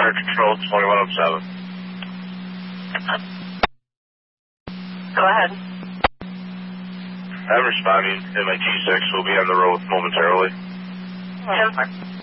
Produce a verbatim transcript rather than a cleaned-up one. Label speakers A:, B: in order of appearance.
A: Fire Control, twenty-one oh seven.
B: Go ahead.
A: I'm responding, and my G six will be on the road momentarily.
B: ten four.